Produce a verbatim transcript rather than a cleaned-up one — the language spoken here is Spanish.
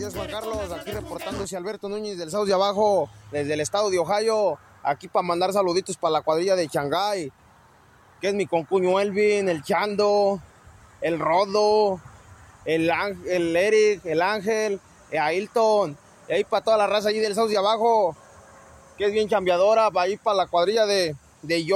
días, Juan Carlos. Aquí reportándose Alberto Núñez del Sauce de Abajo, desde el estado de Ohio. Aquí para mandar saluditos para la cuadrilla de Shanghái, que es mi concuño Elvin, el Chando, el Rodo, el, el Eric, el Ángel, el Ailton. Y ahí para toda la raza allí del Sauce de Abajo, que es bien chambeadora, para ir para la cuadrilla de, de yo.